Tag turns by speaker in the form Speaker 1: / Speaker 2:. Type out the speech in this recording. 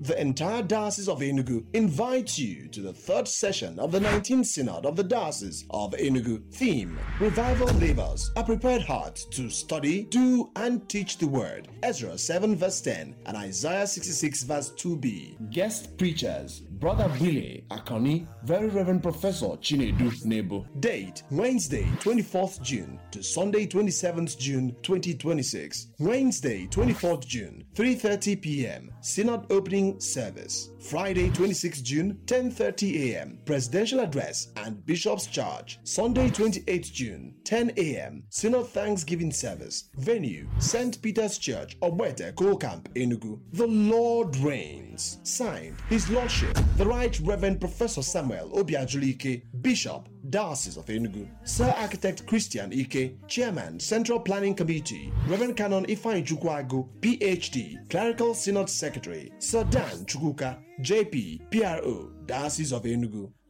Speaker 1: the entire Diocese of Enugu invites you to the third session of the 19th Synod of the Diocese of Enugu. Theme: Revival Labors, a prepared heart to study, do, and teach the word. Ezra 7 verse 10 and Isaiah 66 verse 2b. Guest preachers: Brother Bile Akoni, Very Reverend Professor Chinedu Nebo. Date: Wednesday 24th June to Sunday 27th June 2026. Wednesday 24th June 3:30 p.m. Synod opening service. Friday 26th June 10:30 a.m. Presidential address and Bishop's charge. Sunday 28th June 10 a.m. Synod Thanksgiving service. Venue: St. Peter's Church, Obwete, Coal Camp, Enugu. The Lord reigns. Signed, His Lordship, the Right Reverend Professor Samuel Obiajulike, Bishop, Diocese of Enugu. Sir Architect Christian Ike, Chairman, Central Planning Committee. Reverend Canon Ifeanyi Chukwago, PhD, Clerical Synod Secretary. Sir Dan Chukwuka, JP, PRO, Diocese of Enugu.